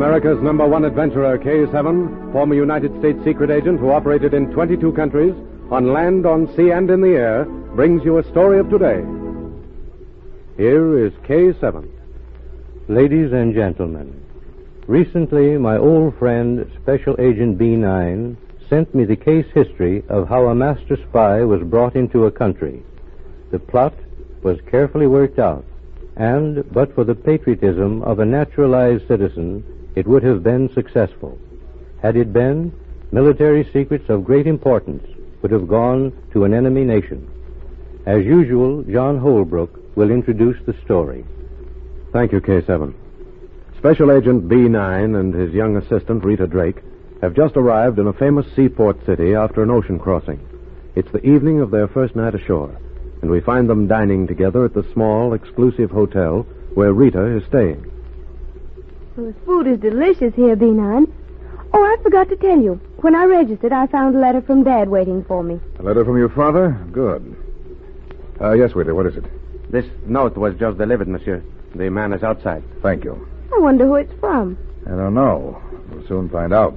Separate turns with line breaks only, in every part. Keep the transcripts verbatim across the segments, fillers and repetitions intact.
America's number one adventurer, K seven, former United States secret agent who operated in twenty-two countries, on land, on sea, and in the air, brings you a story of today. Here is K seven.
Ladies and gentlemen, recently my old friend, Special Agent B nine, sent me the case history of how a master spy was brought into a country. The plot was carefully worked out, and, but for the patriotism of a naturalized citizen, it would have been successful. Had it been, military secrets of great importance would have gone to an enemy nation. As usual, John Holbrook will introduce the story.
Thank you, K seven. Special Agent B nine and his young assistant, Rita Drake, have just arrived in a famous seaport city after an ocean crossing. It's the evening of their first night ashore, and we find them dining together at the small, exclusive hotel where Rita is staying.
Well, the food is delicious here, B nine. Oh, I forgot to tell you. When I registered, I found a letter from Dad waiting for me.
A letter from your father? Good. Uh, yes, waiter, what is it?
This note was just delivered, monsieur. The man is outside.
Thank you.
I wonder who it's from.
I don't know. We'll soon find out.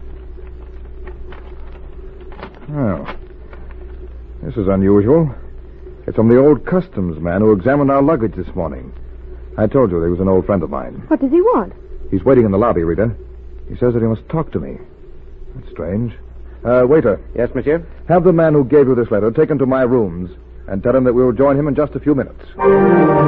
Well, this is unusual. It's from the old customs man who examined our luggage this morning. I told you he was an old friend of mine.
What does he want?
He's waiting in the lobby, Rita. He says that he must talk to me. That's strange. Uh, waiter.
Yes, monsieur?
Have the man who gave you this letter taken to my rooms and tell him that we will join him in just a few minutes.